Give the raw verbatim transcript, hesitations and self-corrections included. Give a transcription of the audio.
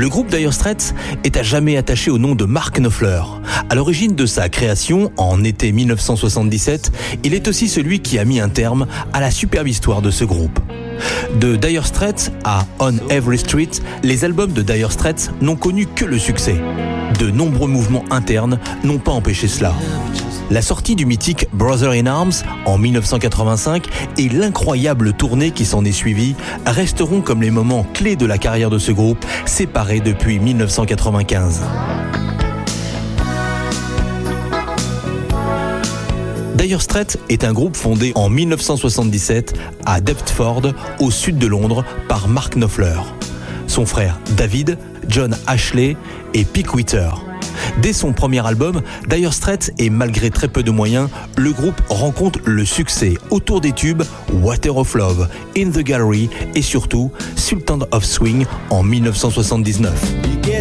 Le groupe Dire Straits est à jamais attaché au nom de Mark Knopfler. À l'origine de sa création, en été mille neuf cent soixante-dix-sept, il est aussi celui qui a mis un terme à la superbe histoire de ce groupe. De Dire Straits à On Every Street, les albums de Dire Straits n'ont connu que le succès. De nombreux mouvements internes n'ont pas empêché cela. La sortie du mythique Brother in Arms en mille neuf cent quatre-vingt-cinq et l'incroyable tournée qui s'en est suivie resteront comme les moments clés de la carrière de ce groupe, séparé depuis mille neuf cent quatre-vingt-quinze. Dire Straits est un groupe fondé en mille neuf cent soixante-dix-sept à Deptford, au sud de Londres, par Mark Knopfler. Son frère David, John Ashley et Pick Witter. Dès son premier album, Dire Straits et malgré très peu de moyens, le groupe rencontre le succès autour des tubes Water of Love, In the Gallery et surtout Sultan of Swing en mille neuf cent soixante-dix-neuf.